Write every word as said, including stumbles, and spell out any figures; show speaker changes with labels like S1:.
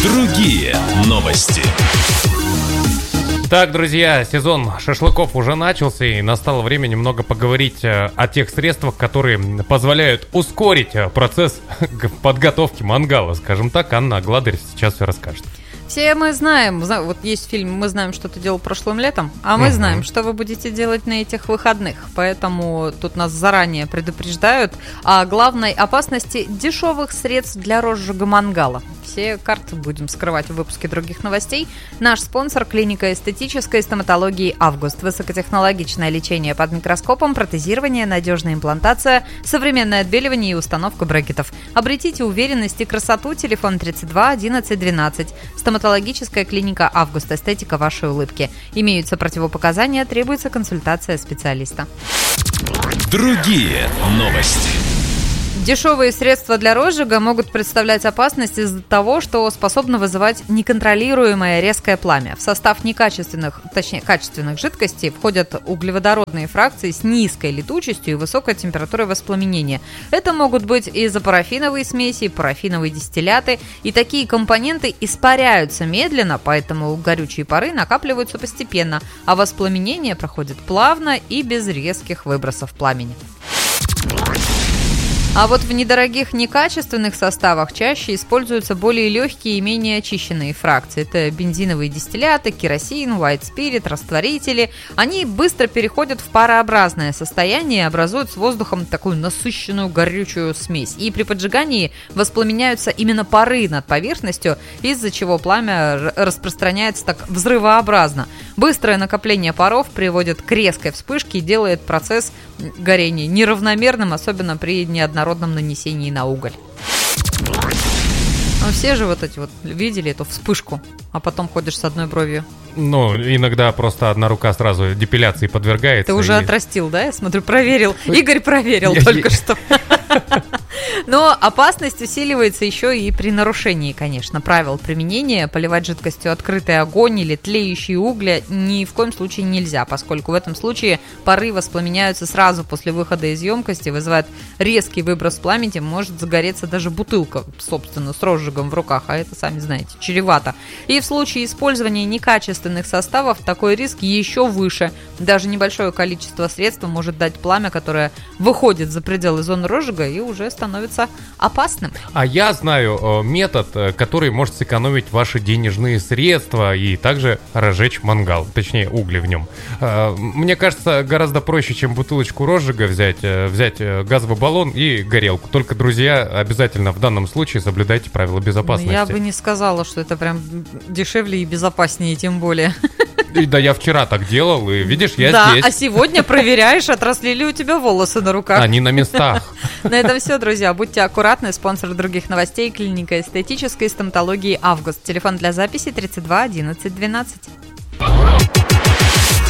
S1: Другие новости.
S2: Так, друзья, сезон шашлыков уже начался, и настало время немного поговорить о тех средствах, которые позволяют ускорить процесс подготовки мангала. Скажем так, Анна Агладарь сейчас все расскажет.
S3: Все мы знаем, вот есть фильм «Мы знаем, что ты делал прошлым летом», а мы uh-huh. знаем, что вы будете делать на этих выходных. Поэтому тут нас заранее предупреждают о главной опасности дешевых средств для розжига мангала. Все карты будем скрывать в выпуске других новостей. Наш спонсор – клиника эстетической стоматологии «Август». Высокотехнологичное лечение под микроскопом, протезирование, надежная имплантация, современное отбеливание и установка брекетов. Обретите уверенность и красоту. Телефон тридцать два одиннадцать двенадцать. Стоматологическая клиника «Август». Эстетика вашей улыбки. Имеются противопоказания, требуется консультация специалиста.
S1: Другие новости.
S3: Дешевые средства для розжига могут представлять опасность из-за того, что способны вызывать неконтролируемое резкое пламя. В состав некачественных, точнее, качественных жидкостей входят углеводородные фракции с низкой летучестью и высокой температурой воспламенения. Это могут быть изопарафиновые смеси, парафиновые дистилляты, и такие компоненты испаряются медленно, поэтому горючие пары накапливаются постепенно, а воспламенение проходит плавно и без резких выбросов пламени. А вот в недорогих некачественных составах чаще используются более легкие и менее очищенные фракции. Это бензиновые дистилляты, керосин, white spirit, растворители. Они быстро переходят в парообразное состояние и образуют с воздухом такую насыщенную горючую смесь. И при поджигании воспламеняются именно пары над поверхностью, из-за чего пламя распространяется так взрывообразно. Быстрое накопление паров приводит к резкой вспышке и делает процесс горения неравномерным, особенно при неоднородном нанесении на уголь. Ну, все же вот эти вот видели эту вспышку, а потом ходишь с одной бровью.
S2: Ну, иногда просто одна рука сразу депиляции подвергается.
S3: Ты уже
S2: и...
S3: отрастил, да? Я смотрю, проверил. Игорь проверил я, только я... что. Но опасность усиливается еще и при нарушении, конечно, правил применения. Поливать жидкостью открытый огонь или тлеющие угли ни в коем случае нельзя, поскольку в этом случае пары воспламеняются сразу после выхода из емкости, вызывает резкий выброс пламени, может загореться даже бутылка, собственно, с розжигом в руках, а это, сами знаете, чревато. И в случае использования некачественных составов такой риск еще выше. Даже небольшое количество средства может дать пламя, которое выходит за пределы зоны розжига и уже становится опасным.
S2: А я знаю метод, который может сэкономить ваши денежные средства и также разжечь мангал, точнее угли в нем. Мне кажется, гораздо проще, чем бутылочку розжига взять, взять газовый баллон и горелку. Только, друзья, обязательно в данном случае соблюдайте правила безопасности.
S3: Я бы не сказала, что это прям дешевле и безопаснее, тем более.
S2: Да, я вчера так делал, и видишь, я
S3: да,
S2: здесь.
S3: Да, а сегодня проверяешь, отросли ли у тебя волосы на руках.
S2: Они на местах.
S3: На этом все, друзья. Будьте аккуратны. Спонсор других новостей — клиника эстетической стоматологии «Август». Телефон для записи тридцать два одиннадцать двенадцать.